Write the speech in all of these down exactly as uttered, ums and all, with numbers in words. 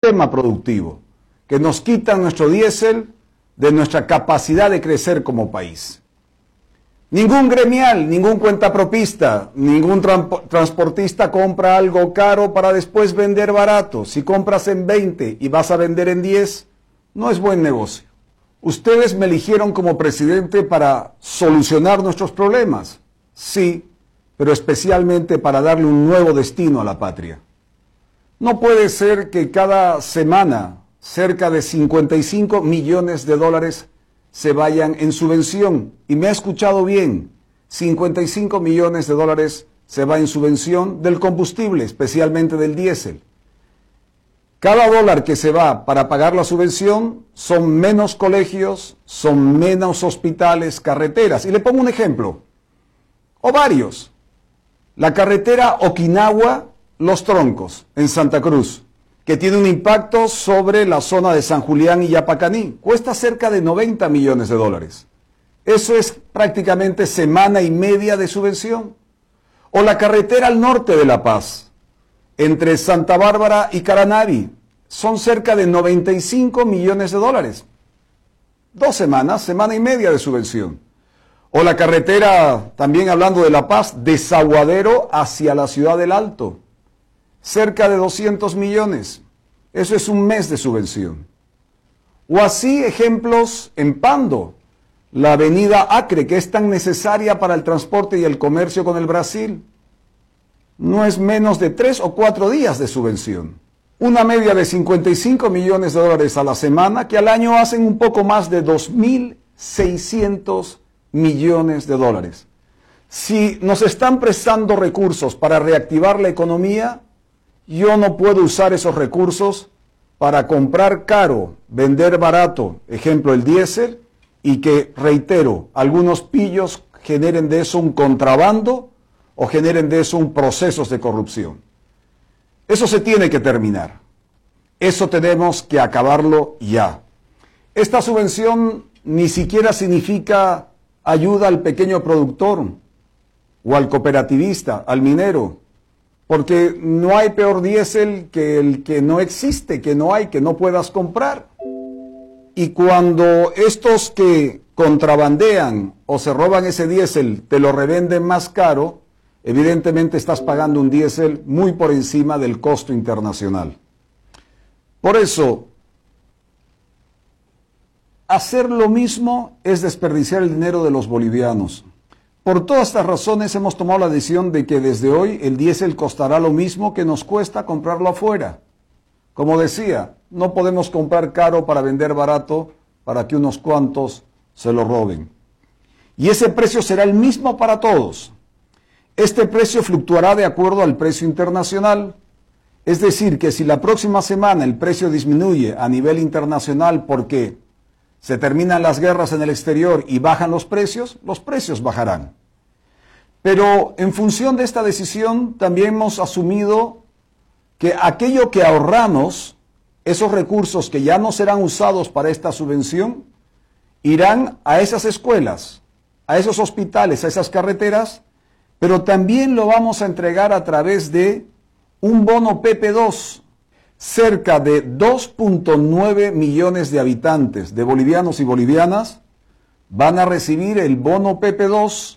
sistema productivo, que nos quitan nuestro diésel de nuestra capacidad de crecer como país. Ningún gremial, ningún cuentapropista, ningún transportista compra algo caro para después vender barato. Si compras en veinte y vas a vender en diez, no es buen negocio. Ustedes me eligieron como presidente para solucionar nuestros problemas, sí, pero especialmente para darle un nuevo destino a la patria. No puede ser que cada semana cerca de cincuenta y cinco millones de dólares se vayan en subvención. Y me ha escuchado bien, cincuenta y cinco millones de dólares se va en subvención del combustible, especialmente del diésel. Cada dólar que se va para pagar la subvención son menos colegios, son menos hospitales, carreteras. Y le pongo un ejemplo, o varios. La carretera Okinawa-Los Troncos, en Santa Cruz, que tiene un impacto sobre la zona de San Julián y Yapacaní, cuesta cerca de noventa millones de dólares. Eso es prácticamente semana y media de subvención. O la carretera al norte de La Paz, entre Santa Bárbara y Caranavi, son cerca de noventa y cinco millones de dólares. Dos semanas, semana y media de subvención. O la carretera, también hablando de La Paz, de Saguadero hacia la Ciudad del Alto, cerca de doscientos millones. Eso es un mes de subvención. O así ejemplos en Pando, la avenida Acre, que es tan necesaria para el transporte y el comercio con el Brasil. No es menos de tres o cuatro días de subvención. Una media de cincuenta y cinco millones de dólares a la semana, que al año hacen un poco más de dos mil seiscientos millones de dólares. Si nos están prestando recursos para reactivar la economía, yo no puedo usar esos recursos para comprar caro, vender barato, ejemplo el diésel, y que, reitero, algunos pillos generen de eso un contrabando o generen de eso un procesos de corrupción. Eso se tiene que terminar. Eso tenemos que acabarlo ya. Esta subvención ni siquiera significa ayuda al pequeño productor o al cooperativista, al minero, porque no hay peor diésel que el que no existe, que no hay, que no puedas comprar. Y cuando estos que contrabandean o se roban ese diésel te lo revenden más caro, evidentemente estás pagando un diésel muy por encima del costo internacional. Por eso, hacer lo mismo es desperdiciar el dinero de los bolivianos. Por todas estas razones hemos tomado la decisión de que desde hoy el diésel costará lo mismo que nos cuesta comprarlo afuera. Como decía, no podemos comprar caro para vender barato para que unos cuantos se lo roben. Y ese precio será el mismo para todos. Este precio fluctuará de acuerdo al precio internacional. Es decir, que si la próxima semana el precio disminuye a nivel internacional porque se terminan las guerras en el exterior y bajan los precios, los precios bajarán. Pero en función de esta decisión también hemos asumido que aquello que ahorramos, esos recursos que ya no serán usados para esta subvención, irán a esas escuelas, a esos hospitales, a esas carreteras, pero también lo vamos a entregar a través de un bono P P dos. Cerca de dos punto nueve millones de habitantes, de bolivianos y bolivianas, van a recibir el bono P P dos,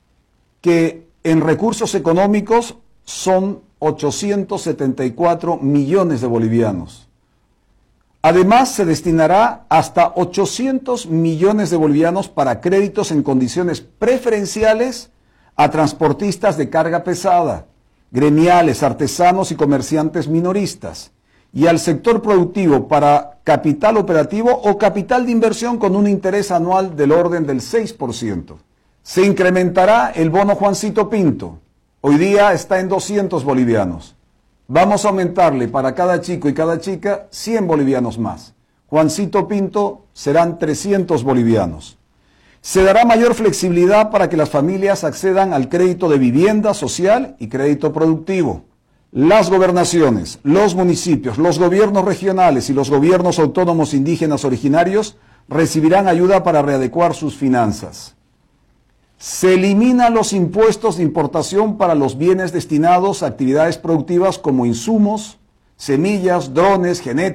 que en recursos económicos son ochocientos setenta y cuatro millones de bolivianos. Además, se destinará hasta ochocientos millones de bolivianos para créditos en condiciones preferenciales a transportistas de carga pesada, gremiales, artesanos y comerciantes minoristas, y al sector productivo para capital operativo o capital de inversión con un interés anual del orden del seis por ciento. Se incrementará el bono Juancito Pinto. Hoy día está en doscientos bolivianos. Vamos a aumentarle para cada chico y cada chica cien bolivianos más. Juancito Pinto serán trescientos bolivianos. Se dará mayor flexibilidad para que las familias accedan al crédito de vivienda social y crédito productivo. Las gobernaciones, los municipios, los gobiernos regionales y los gobiernos autónomos indígenas originarios recibirán ayuda para readecuar sus finanzas. Se eliminan los impuestos de importación para los bienes destinados a actividades productivas como insumos, semillas, drones, genética,